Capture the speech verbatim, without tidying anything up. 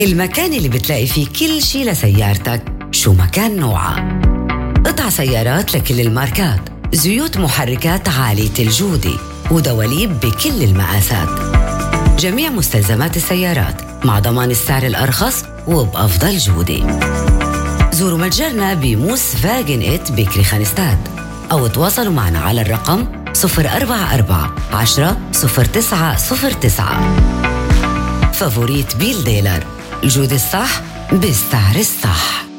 المكان اللي بتلاقي فيه كل شي لسيارتك، شو مكان نوعها. قطع سيارات لكل الماركات، زيوت محركات عالية الجودة، ودواليب بكل المقاسات. جميع مستلزمات السيارات مع ضمان السعر الأرخص وبأفضل جودة. زوروا متجرنا بموس فاجن إت بكري خانستاد، أو تواصلوا معنا على الرقم صفر أربعة أربعة عشرة صفر تسعة صفر تسعة. فافوريت بيل ديلر، الجودة الصح بالسعر الصح.